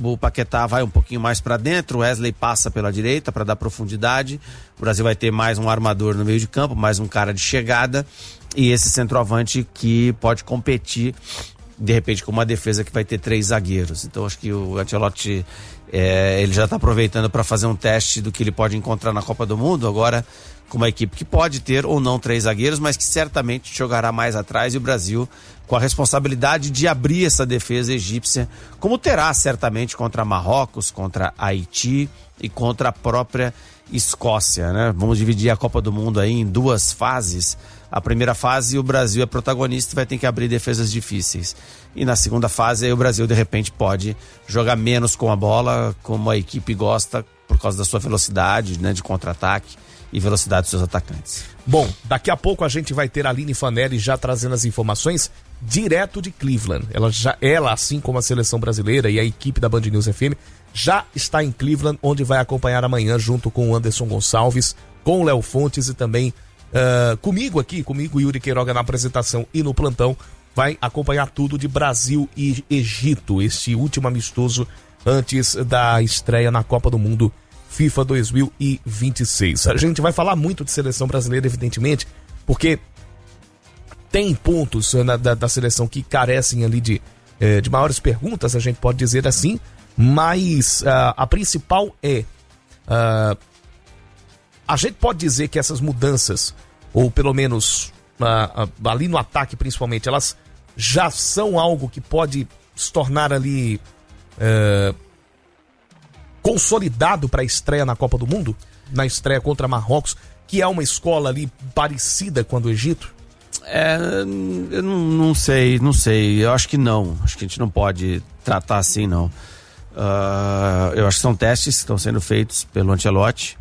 o Paquetá vai um pouquinho mais para dentro, o Wesley passa pela direita para dar profundidade. O Brasil vai ter mais um armador no meio de campo, mais um cara de chegada e esse centroavante que pode competir de repente com uma defesa que vai ter 3 zagueiros. Então acho que o Ancelotti ele já está aproveitando para fazer um teste do que ele pode encontrar na Copa do Mundo, agora com uma equipe que pode ter ou não 3 zagueiros, mas que certamente jogará mais atrás, e o Brasil com a responsabilidade de abrir essa defesa egípcia, como terá certamente contra Marrocos, contra Haiti e contra a própria Escócia, né? Vamos dividir a Copa do Mundo aí em 2 fases. A primeira fase o Brasil é protagonista e vai ter que abrir defesas difíceis. E na segunda fase aí o Brasil de repente pode jogar menos com a bola, como a equipe gosta, por causa da sua velocidade, né, de contra-ataque e velocidade dos seus atacantes. Bom, daqui a pouco a gente vai ter a Aline Fanelli já trazendo as informações direto de Cleveland. Ela, assim como a seleção brasileira e a equipe da Band News FM, já está em Cleveland, onde vai acompanhar amanhã junto com o Anderson Gonçalves, com o Léo Fontes e também comigo Yuri Queiroga na apresentação e no plantão, vai acompanhar tudo de Brasil e Egito, este último amistoso antes da estreia na Copa do Mundo FIFA 2026. A gente vai falar muito de seleção brasileira, evidentemente, porque tem pontos da seleção que carecem ali de maiores perguntas, a gente pode dizer assim, mas a principal a gente pode dizer que essas mudanças, ou pelo menos ali no ataque principalmente, elas já são algo que pode se tornar ali consolidado para a estreia na Copa do Mundo, na estreia contra Marrocos, que é uma escola ali parecida com a do Egito? Eu não sei, eu acho que não, acho que a gente não pode tratar assim, não. Eu acho que são testes que estão sendo feitos pelo Ancelotti,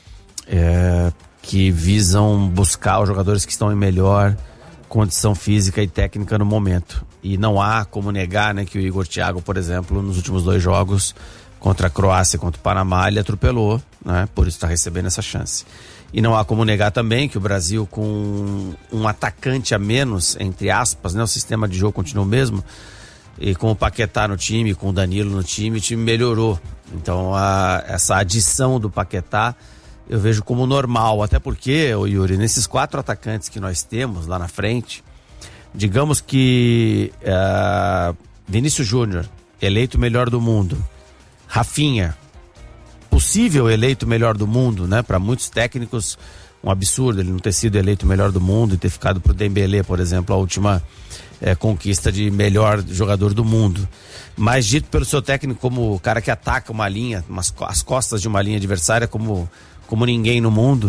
que visam buscar os jogadores que estão em melhor condição física e técnica no momento. E não há como negar, né, que o Igor Thiago, por exemplo, nos últimos 2 jogos, contra a Croácia e contra o Panamá, ele atropelou, né, por isso está recebendo essa chance. E não há como negar também que o Brasil, com um atacante a menos, entre aspas, né, o sistema de jogo continua o mesmo, e com o Paquetá no time, com o Danilo no time, o time melhorou. Então essa adição do Paquetá eu vejo como normal, até porque, Yuri, nesses 4 atacantes que nós temos lá na frente, digamos que Vinícius Júnior, eleito melhor do mundo, Rafinha, possível eleito melhor do mundo, né? Para muitos técnicos, um absurdo ele não ter sido eleito melhor do mundo e ter ficado pro Dembélé, por exemplo, a última conquista de melhor jogador do mundo. Mas dito pelo seu técnico como o cara que ataca uma linha, as costas de uma linha adversária como ninguém no mundo,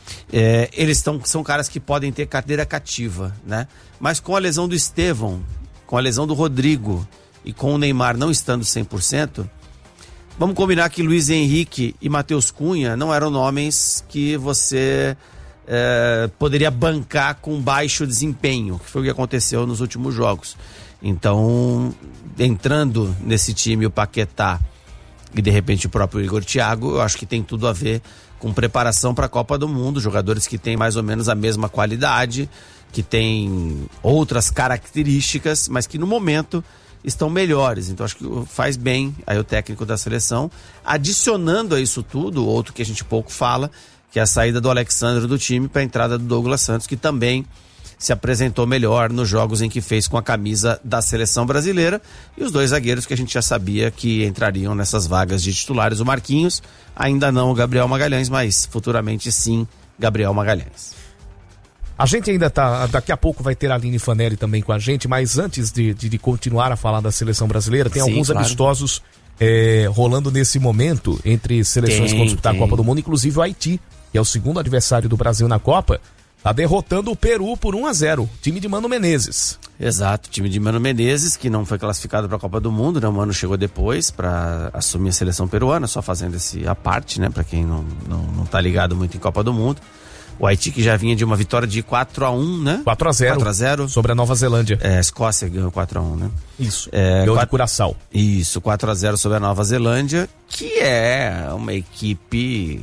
são caras que podem ter cadeira cativa, né? Mas com a lesão do Estevão, com a lesão do Rodrigo e com o Neymar não estando 100%, vamos combinar que Luiz Henrique e Matheus Cunha não eram nomes que você poderia bancar com baixo desempenho, que foi o que aconteceu nos últimos jogos. Então, entrando nesse time o Paquetá e de repente o próprio Igor Thiago, eu acho que tem tudo a ver com preparação para a Copa do Mundo, jogadores que têm mais ou menos a mesma qualidade, que têm outras características, mas que no momento estão melhores. Então acho que faz bem aí o técnico da seleção, adicionando a isso tudo, outro que a gente pouco fala, que é a saída do Alexandre do time para a entrada do Douglas Santos, que também se apresentou melhor nos jogos em que fez com a camisa da seleção brasileira, e os 2 zagueiros que a gente já sabia que entrariam nessas vagas de titulares, o Marquinhos, ainda não o Gabriel Magalhães, mas futuramente sim, Gabriel Magalhães. A gente ainda daqui a pouco vai ter a Aline Fanelli também com a gente, mas antes de continuar a falar da seleção brasileira, tem alguns amistosos rolando nesse momento entre seleções que vão disputar a Copa do Mundo, inclusive o Haiti, que é o segundo adversário do Brasil na Copa, tá derrotando o Peru por 1-0, time de Mano Menezes. Exato, time de Mano Menezes, que não foi classificado para a Copa do Mundo, né? O Mano chegou depois para assumir a seleção peruana, só fazendo a parte, né? Para quem não tá ligado muito em Copa do Mundo. O Haiti, que já vinha de uma vitória de 4-1, né? 4-0 sobre a Nova Zelândia. A Escócia ganhou 4-1, né? Isso, ganhou de Curaçao. Isso, 4-0 sobre a Nova Zelândia, que é uma equipe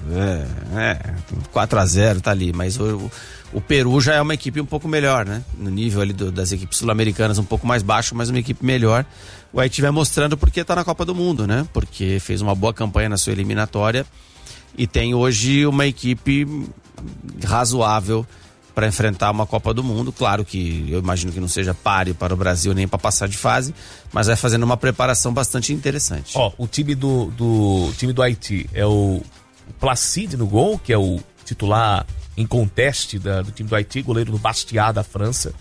4-0 tá ali, mas o Peru já é uma equipe um pouco melhor, né? No nível ali das equipes sul-americanas um pouco mais baixo, mas uma equipe melhor. O Haiti vai mostrando porque tá na Copa do Mundo, né? Porque fez uma boa campanha na sua eliminatória e tem hoje uma equipe razoável para enfrentar uma Copa do Mundo. Claro que eu imagino que não seja páreo para o Brasil nem para passar de fase, mas vai fazendo uma preparação bastante interessante. O time do Haiti é o Placide no gol, que é o titular em conteste do time do Haiti, goleiro do Bastia da França.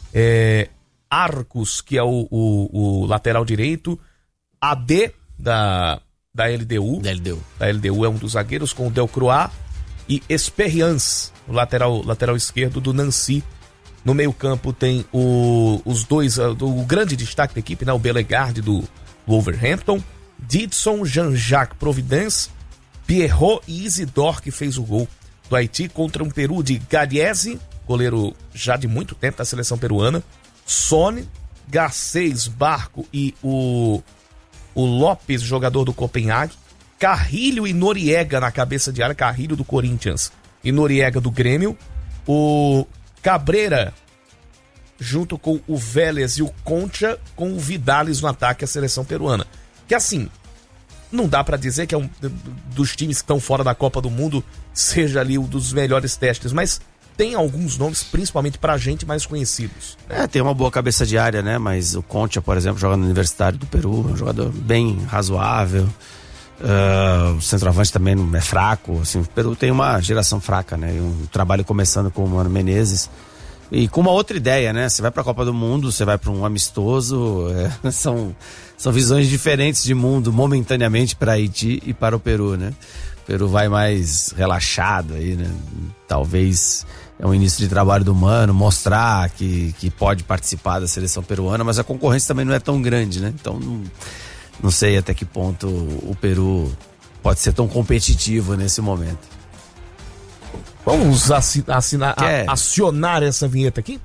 Arcos, que é o lateral direito. AD da LDU. Da LDU é um dos zagueiros, com o Delcroix. E Esperians, o lateral esquerdo do Nancy. No meio campo tem os dois, o grande destaque da equipe, né? O Bellegarde do Wolverhampton, Didson, Jean-Jacques Providence, Pierrot e Isidore, que fez o gol do Haiti contra um Peru de Gadiese, goleiro já de muito tempo da seleção peruana, Sone, Garcês, Barco e o Lopes, jogador do Copenhague, Carrilho e Noriega na cabeça de área, Carrilho do Corinthians e Noriega do Grêmio, o Cabreira junto com o Vélez e o Concha, com o Vidales no ataque, a seleção peruana. Que assim, não dá pra dizer que é um dos times que estão fora da Copa do Mundo seja ali um dos melhores testes, mas tem alguns nomes, principalmente pra gente, mais conhecidos. Tem uma boa cabeça de área, né? Mas o Concha, por exemplo, joga no Universitário do Peru, um jogador bem razoável. O centroavante também não é fraco, assim, o Peru tem uma geração fraca, né? Um trabalho começando com o Mano Menezes e com uma outra ideia, né? Você vai para a Copa do Mundo, você vai para um amistoso, são visões diferentes de mundo momentaneamente para Haiti e para o Peru, né? O Peru vai mais relaxado aí, né? Talvez é um início de trabalho do Mano, mostrar que pode participar da seleção peruana, mas a concorrência também não é tão grande, né? Então não sei até que ponto o Peru pode ser tão competitivo nesse momento. Vamos acionar essa vinheta aqui?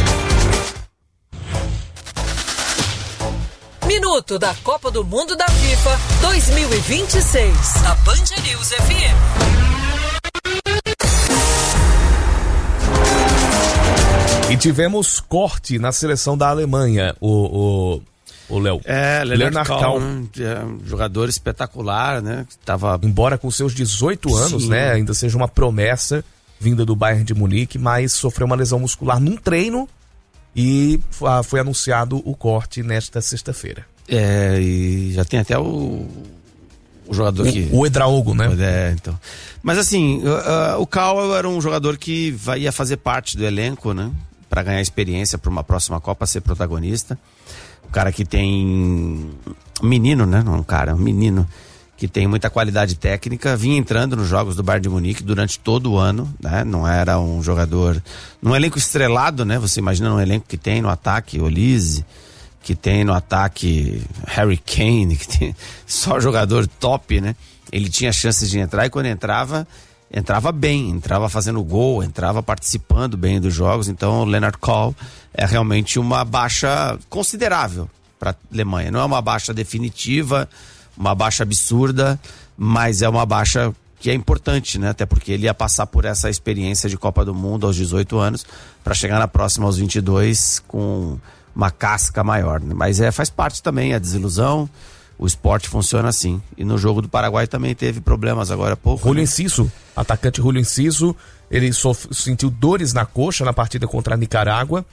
Minuto da Copa do Mundo da FIFA 2026, na Band News FM. E tivemos corte na seleção da Alemanha, o Léo. Leonard Kahn, um jogador espetacular, né? Embora com seus 18 anos, né? Ainda seja uma promessa vinda do Bayern de Munique, mas sofreu uma lesão muscular num treino e foi anunciado o corte nesta sexta-feira. E já tem até o jogador o Edraogo, né? Então. Mas assim, o Kahn era um jogador que ia fazer parte do elenco, né? Para ganhar experiência para uma próxima Copa, ser protagonista. Um cara que tem menino, né? Não, um menino que tem muita qualidade técnica, vinha entrando nos jogos do Bayern de Munique durante todo o ano, né? Não era um jogador, num elenco estrelado, né? Você imagina um elenco que tem no ataque Olise, que tem no ataque Harry Kane, que tem só jogador top, né? Ele tinha chances de entrar e quando entrava bem, entrava fazendo gol, entrava participando bem dos jogos. Então o Leonard Kahn é realmente uma baixa considerável para a Alemanha. Não é uma baixa definitiva, uma baixa absurda, mas é uma baixa que é importante, né? Até porque ele ia passar por essa experiência de Copa do Mundo aos 18 anos para chegar na próxima aos 22 com uma casca maior, né? Mas faz parte também a desilusão. O esporte funciona assim. E no jogo do Paraguai também teve problemas agora há pouco. Julio Enciso, atacante Julio Enciso, ele sentiu dores na coxa na partida contra a Nicarágua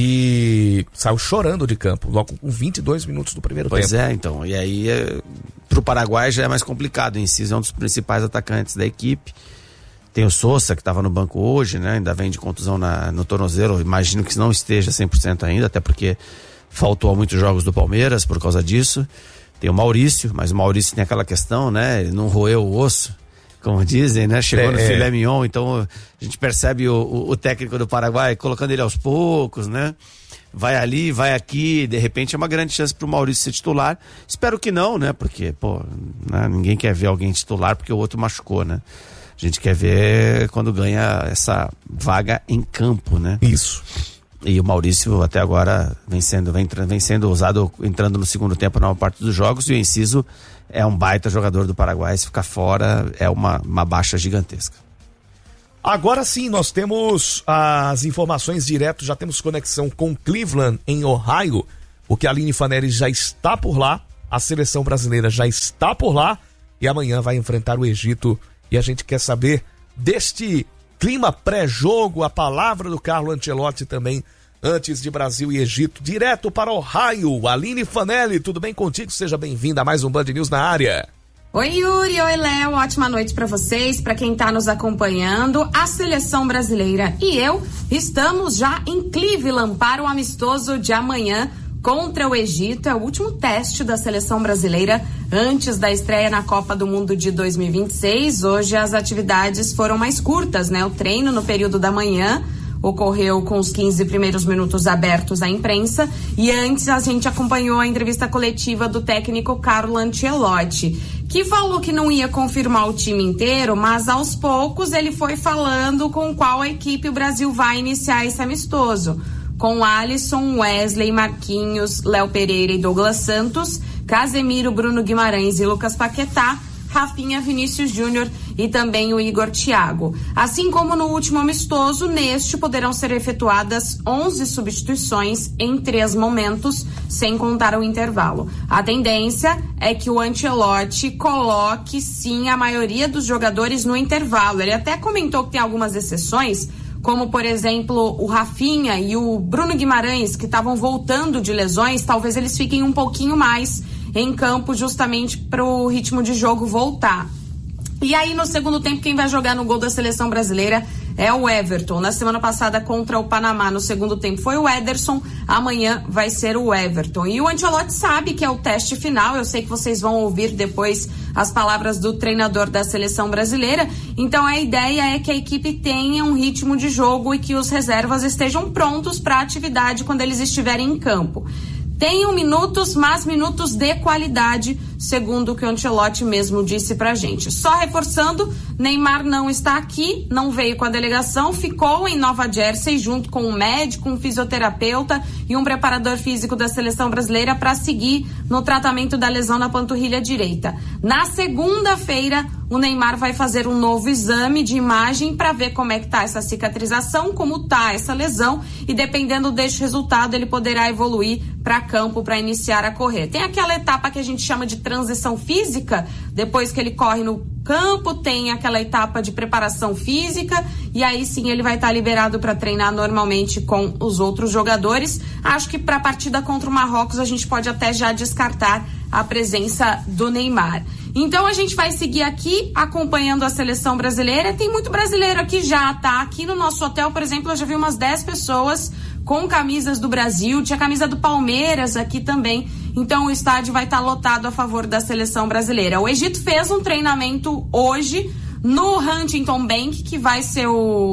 e saiu chorando de campo, logo com 22 minutos do primeiro tempo. Pois então. E aí, pro Paraguai já é mais complicado. O Enciso é um dos principais atacantes da equipe. Tem o Sousa, que estava no banco hoje, né? Ainda vem de contusão no tornozelo. Imagino que não esteja 100% ainda, até porque faltou a muitos jogos do Palmeiras por causa disso. Tem o Maurício, mas o Maurício tem aquela questão, né? Ele não roeu o osso, como dizem, né? Chegou no filé mignon, então a gente percebe o técnico do Paraguai colocando ele aos poucos, né? Vai ali, vai aqui, de repente é uma grande chance pro Maurício ser titular. Espero que não, né? Porque, né? Ninguém quer ver alguém titular porque o outro machucou, né? A gente quer ver quando ganha essa vaga em campo, né? Isso. E o Maurício até agora vem sendo usado, entrando no segundo tempo na maior parte dos jogos, e o Enciso é um baita jogador do Paraguai. Se ficar fora é uma baixa gigantesca. Agora sim, nós temos as informações direto, já temos conexão com Cleveland, em Ohio, porque a Aline Fanelli já está por lá, a seleção brasileira já está por lá, e amanhã vai enfrentar o Egito, e a gente quer saber deste clima pré-jogo, a palavra do Carlo Ancelotti também, antes de Brasil e Egito, direto para Ohio. Aline Fanelli, tudo bem contigo? Seja bem-vinda a mais um Band News na área. Oi, Yuri, oi, Léo, ótima noite para vocês, para quem tá nos acompanhando. A seleção brasileira e eu estamos já em Cleveland para o amistoso de amanhã contra o Egito. É o último teste da seleção brasileira antes da estreia na Copa do Mundo de 2026. Hoje as atividades foram mais curtas, né? O treino no período da manhã ocorreu com os 15 primeiros minutos abertos à imprensa, e antes a gente acompanhou a entrevista coletiva do técnico Carlo Ancelotti, que falou que não ia confirmar o time inteiro, mas aos poucos ele foi falando com qual equipe o Brasil vai iniciar esse amistoso, com Alisson, Wesley, Marquinhos, Léo Pereira e Douglas Santos, Casemiro, Bruno Guimarães e Lucas Paquetá, Rafinha, Vinícius Júnior e também o Igor Thiago. Assim como no último amistoso, neste poderão ser efetuadas 11 substituições em 3 momentos, sem contar o intervalo. A tendência é que o Ancelotti coloque, sim, a maioria dos jogadores no intervalo. Ele até comentou que tem algumas exceções, como, por exemplo, o Rafinha e o Bruno Guimarães, que estavam voltando de lesões, talvez eles fiquem um pouquinho mais em campo justamente para o ritmo de jogo voltar. E aí, no segundo tempo, quem vai jogar no gol da seleção brasileira é o Everton. Na semana passada, contra o Panamá, no segundo tempo, foi o Ederson. Amanhã vai ser o Everton. E o Ancelotti sabe que é o teste final. Eu sei que vocês vão ouvir depois as palavras do treinador da seleção brasileira. Então, a ideia é que a equipe tenha um ritmo de jogo e que os reservas estejam prontos para a atividade quando eles estiverem em campo. Tenham minutos, mas minutos de qualidade, segundo o que o Ancelotti mesmo disse pra gente. Só reforçando, Neymar não está aqui, não veio com a delegação, ficou em Nova Jersey junto com um médico, um fisioterapeuta e um preparador físico da seleção brasileira para seguir no tratamento da lesão na panturrilha direita. Na segunda-feira, o Neymar vai fazer um novo exame de imagem para ver como é que tá essa cicatrização, como tá essa lesão, e dependendo deste resultado, ele poderá evoluir para campo para iniciar a correr. Tem aquela etapa que a gente chama de transição física, depois que ele corre no campo, tem aquela etapa de preparação física, e aí sim ele vai estar liberado para treinar normalmente com os outros jogadores. Acho que para a partida contra o Marrocos a gente pode até já descartar a presença do Neymar. Então a gente vai seguir aqui acompanhando a seleção brasileira. Tem muito brasileiro aqui já, tá? Aqui no nosso hotel, por exemplo, eu já vi umas 10 pessoas com camisas do Brasil, tinha camisa do Palmeiras aqui também. Então o estádio vai estar lotado a favor da seleção brasileira. O Egito fez um treinamento hoje no Huntington Bank, que vai ser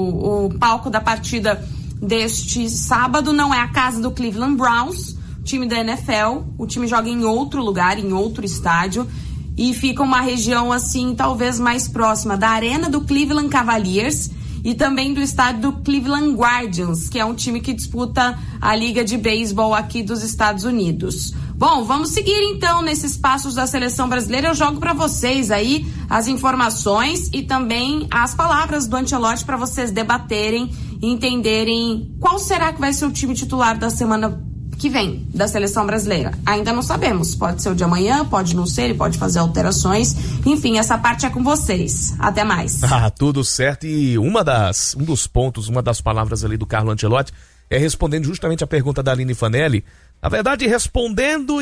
o palco da partida deste sábado. Não é a casa do Cleveland Browns, time da NFL. O time joga em outro lugar, em outro estádio, e fica uma região assim, talvez mais próxima da arena do Cleveland Cavaliers e também do estádio do Cleveland Guardians, que é um time que disputa a liga de beisebol aqui dos Estados Unidos. Bom, vamos seguir então nesses passos da seleção brasileira. Eu jogo para vocês aí as informações e também as palavras do Ancelotti para vocês debaterem e entenderem qual será que vai ser o time titular da semana que vem da seleção brasileira. Ainda não sabemos, pode ser o de amanhã, pode não ser, ele pode fazer alterações, enfim, essa parte é com vocês. Até mais. Tudo certo. E um dos pontos, uma das palavras ali do Carlo Ancelotti é respondendo justamente a pergunta da Aline Fanelli, na verdade respondendo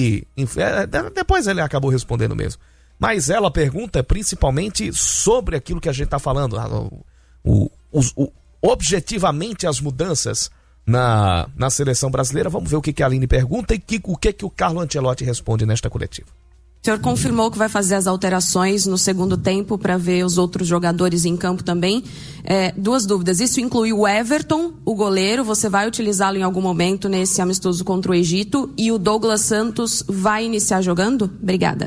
depois ele acabou respondendo mesmo, mas ela pergunta principalmente sobre aquilo que a gente está falando, objetivamente as mudanças na seleção brasileira. Vamos ver o que a Aline pergunta e o que o Carlo Ancelotti responde nesta coletiva. O senhor confirmou que vai fazer as alterações no segundo tempo para ver os outros jogadores em campo também. Duas dúvidas. Isso inclui o Everton, o goleiro, você vai utilizá-lo em algum momento nesse amistoso contra o Egito, e o Douglas Santos vai iniciar jogando? Obrigada.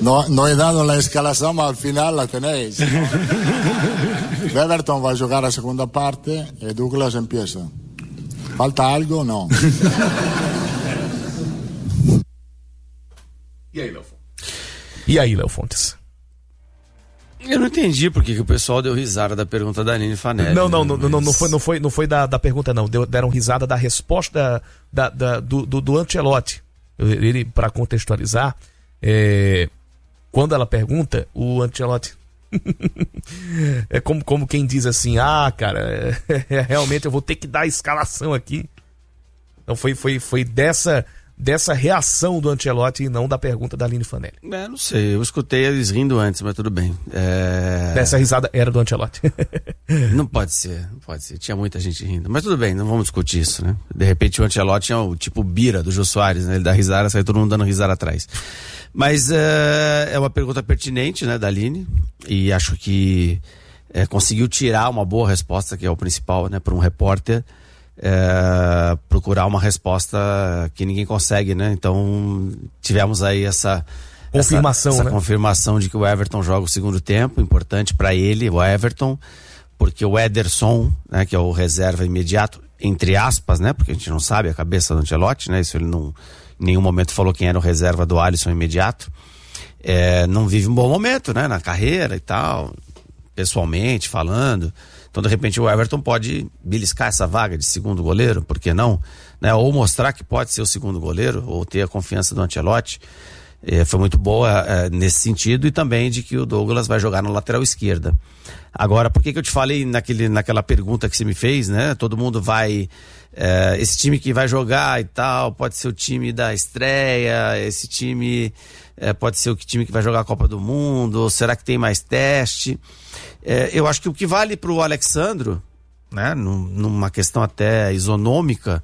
No he dado la escalación, ma al final la tenéis. Everton va a jugar la segunda parte y Douglas empieza. ¿Falta algo? No. E aí, Léo Fontes? Eu não entendi porque que o pessoal deu risada da pergunta da Aline Fanelli. Não foi da pergunta, não. Deram risada da resposta do Ancelotti. Ele, para contextualizar, quando ela pergunta, o Ancelotti é como quem diz assim, cara, realmente eu vou ter que dar a escalação aqui. Então foi dessa reação do Ancelotti e não da pergunta da Aline Fanelli. Não sei, eu escutei eles rindo antes, mas tudo bem. Essa risada era do Ancelotti. Não pode ser. Tinha muita gente rindo. Mas tudo bem, não vamos discutir isso, né? De repente o Ancelotti é o tipo Bira do Jô Soares, né? Ele dá risada, sai todo mundo dando risada atrás. Mas é uma pergunta pertinente, né, da Aline, e acho que conseguiu tirar uma boa resposta, que é o principal, né, para um repórter. Procurar uma resposta que ninguém consegue, né? Então tivemos aí essa confirmação de que o Everton joga o segundo tempo, importante para ele, o Everton, porque o Ederson, né, que é o reserva imediato, entre aspas, né? Porque a gente não sabe a cabeça do Ancelotti, né? Isso ele não em nenhum momento falou quem era o reserva do Alisson imediato. Não vive um bom momento, né? Na carreira e tal, pessoalmente falando. Então, de repente, o Everton pode beliscar essa vaga de segundo goleiro, por que não? Né? Ou mostrar que pode ser o segundo goleiro, ou ter a confiança do Ancelotti. Foi muito boa nesse sentido, e também de que o Douglas vai jogar na lateral esquerda. Agora, por que eu te falei naquela pergunta que você me fez, né? Todo mundo vai... esse time que vai jogar e tal, pode ser o time da estreia, esse time pode ser o time que vai jogar a Copa do Mundo, ou será que tem mais teste? Eu acho que o que vale para o Alexandro, né, numa questão até isonômica,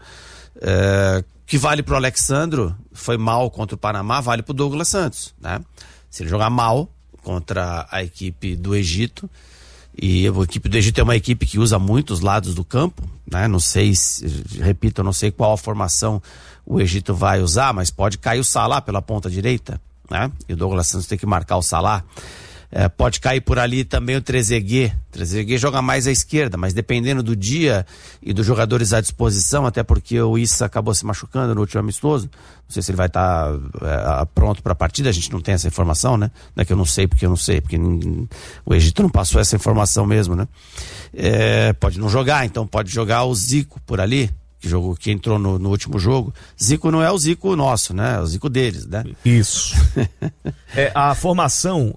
que vale para o Alexandro, foi mal contra o Panamá, vale para o Douglas Santos, né? Se ele jogar mal contra a equipe do Egito, e a equipe do Egito é uma equipe que usa muitos lados do campo, né? Não sei, repito, eu não sei qual a formação o Egito vai usar, mas pode cair o Salah pela ponta direita, né? E o Douglas Santos tem que marcar o Salah. Pode cair por ali também o Trezeguet. O Trezeguet joga mais à esquerda, mas dependendo do dia e dos jogadores à disposição, até porque o Issa acabou se machucando no último amistoso. Não sei se ele vai estar pronto para a partida, a gente não tem essa informação, né? Não é que eu não sei, porque o Egito não passou essa informação mesmo, né? Pode não jogar, então pode jogar o Zico por ali, que entrou no último jogo. Zico não é o Zico nosso, né? É o Zico deles, né? Isso. A formação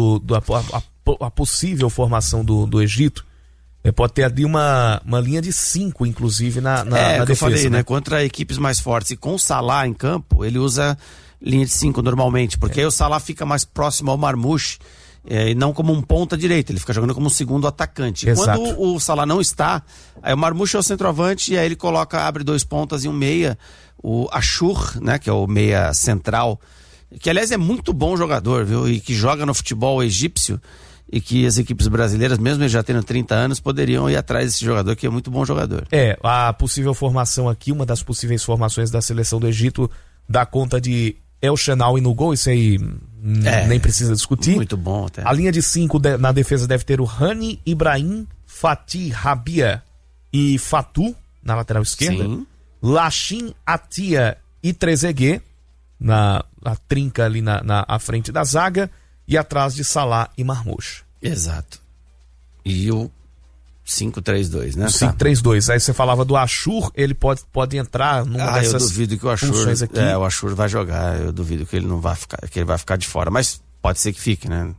a possível formação do Egito pode ter ali uma linha de 5, inclusive, na defesa. Eu falei, né? Contra equipes mais fortes. E com o Salah em campo, ele usa linha de 5 normalmente, porque aí o Salah fica mais próximo ao Marmouche, e não como um ponta direita, ele fica jogando como um segundo atacante. Exato. Quando o Salah não está, aí o Marmouche é o centroavante, e aí ele abre 2 pontas e um meia, o Achour, né, que é o meia central, que aliás é muito bom jogador, viu, e que joga no futebol egípcio, e que as equipes brasileiras, mesmo ele já tendo 30 anos, poderiam ir atrás desse jogador, que é muito bom jogador. A possível formação aqui, uma das possíveis formações da seleção do Egito, dá conta de El Shenaoui no gol, isso aí nem precisa discutir. Muito bom até. A linha de 5 na defesa deve ter o Rani, Ibrahim, Fatih, Rabia e Fatou na lateral esquerda. Sim. Lachin, Atia e Trezeguet na trinca ali à frente da zaga, e atrás de Salah e Marmouche. Exato. E o 5-3-2, né? 5-3-2. Aí você falava do Achour, ele pode entrar numa dessas eu duvido que o Achour aqui. O Achour vai jogar, eu duvido que ele não vai ficar, que ele vai ficar de fora, mas pode ser que fique, né?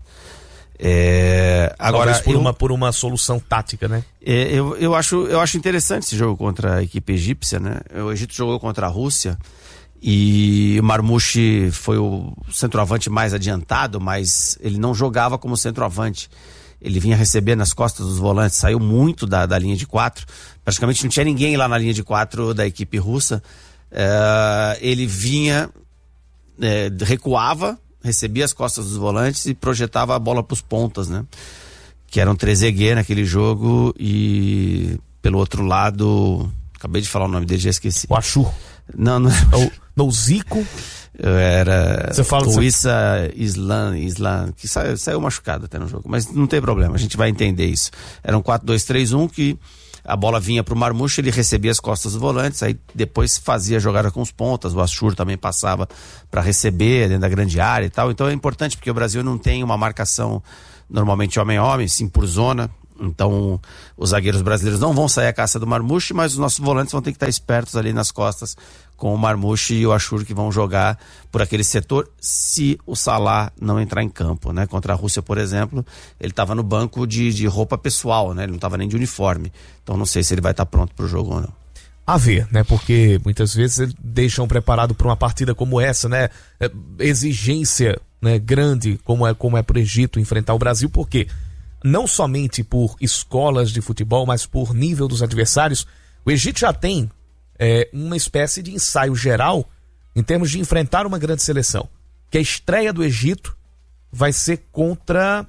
Agora talvez por uma solução tática, né? Eu acho interessante esse jogo contra a equipe egípcia, né? O Egito jogou contra a Rússia e o Marmouche foi o centroavante mais adiantado, mas ele não jogava como centroavante. Ele vinha receber nas costas dos volantes, saiu muito da linha de 4. Praticamente não tinha ninguém lá na linha de 4 da equipe russa. Ele vinha, recuava, recebia as costas dos volantes e projetava a bola para os pontas, né? Que eram Trezeguet naquele jogo, e pelo outro lado, acabei de falar o nome dele, já esqueci. O Achour. Não. O Zico. Você fala o Islam, que saiu machucado até no jogo, mas não tem problema, a gente vai entender isso. Era um 4-2-3-1 que a bola vinha pro Marmouche, ele recebia as costas dos volantes, aí depois fazia a jogada com os pontas, o Ashur também passava para receber dentro da grande área e tal. Então é importante porque o Brasil não tem uma marcação normalmente homem-homem, sim por zona. Então os zagueiros brasileiros não vão sair à caça do Marmouche, mas os nossos volantes vão ter que estar espertos ali nas costas com o Marmouche e o Ashur, que vão jogar por aquele setor se o Salah não entrar em campo, né? Contra a Rússia, por exemplo, ele estava no banco de roupa pessoal, né? Ele não estava nem de uniforme. Então não sei se ele vai estar pronto para o jogo ou não. A ver, né? Porque muitas vezes eles deixam preparado para uma partida como essa, né? Exigência, né? Grande, como é para o Egito enfrentar o Brasil, porque não somente por escolas de futebol, mas por nível dos adversários, o Egito já tem uma espécie de ensaio geral em termos de enfrentar uma grande seleção. Que a estreia do Egito vai ser contra...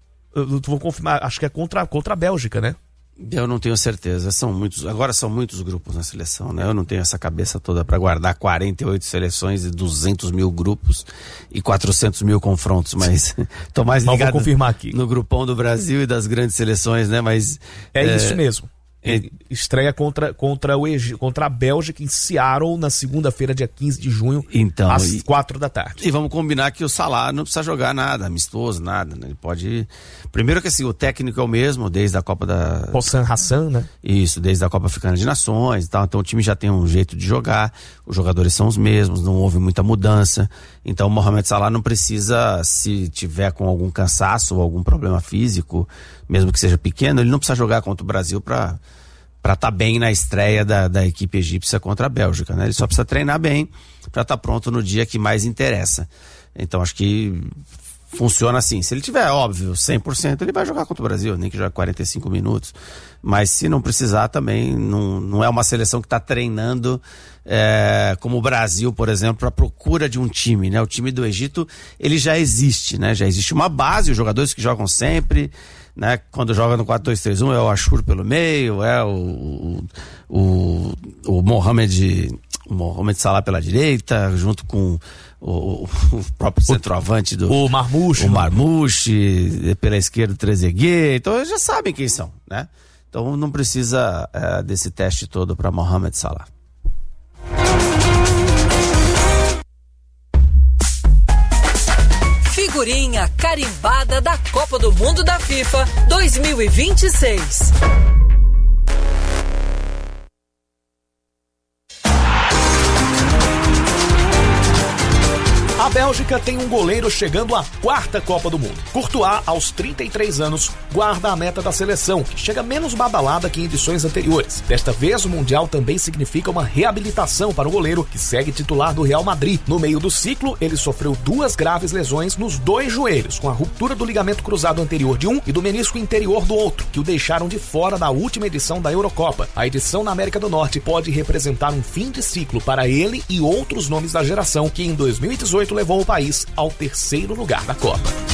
vou confirmar, acho que é contra a Bélgica, né? Eu não tenho certeza, agora são muitos grupos na seleção, né? Eu não tenho essa cabeça toda para guardar 48 seleções e 200 mil grupos e 400 mil confrontos, mas tô mais ligado vou confirmar aqui no grupão do Brasil e das grandes seleções, né? Mas isso mesmo. Estreia contra a Bélgica em Seattle na segunda-feira, dia 15 de junho, então, às 4 da tarde. E vamos combinar que o Salah não precisa jogar nada, amistoso, nada, né? Ele pode... Primeiro que assim, o técnico é o mesmo desde a Copa da... Hossam Hassan, né? Isso, desde a Copa Africana de Nações e tal. Então o time já tem um jeito de jogar, os jogadores são os mesmos, não houve muita mudança. Então o Mohamed Salah não precisa, se tiver com algum cansaço ou algum problema físico, mesmo que seja pequeno, ele não precisa jogar contra o Brasil para estar bem na estreia da equipe egípcia contra a Bélgica, né? Ele só precisa treinar bem para estar pronto no dia que mais interessa. Então acho que funciona assim. Se ele tiver, óbvio, 100%, ele vai jogar contra o Brasil, nem que jogue 45 minutos. Mas se não precisar também, não é uma seleção que está treinando como o Brasil, por exemplo, para procura de um time, né? O time do Egito, ele já existe, né? Já existe uma base, os jogadores que jogam sempre, né? Quando joga no 4-2-3-1 é o Ashur pelo meio, é o Mohamed Salah pela direita, junto com o próprio centroavante o Marmouche, pela esquerda o Trezeguet. Então eles já sabem quem são, né? Então não precisa desse teste todo para Mohamed Salah. Figurinha carimbada da Copa do Mundo da FIFA 2026. A Bélgica tem um goleiro chegando à 4ª Copa do Mundo. Courtois, aos 33 anos, guarda a meta da seleção, que chega menos badalada que em edições anteriores. Desta vez, o Mundial também significa uma reabilitação para o goleiro, que segue titular do Real Madrid. No meio do ciclo, ele sofreu 2 graves lesões nos 2 joelhos, com a ruptura do ligamento cruzado anterior de um e do menisco interior do outro, que o deixaram de fora da última edição da Eurocopa. A edição na América do Norte pode representar um fim de ciclo para ele e outros nomes da geração, que em 2018 levou o país ao 3º lugar da Copa.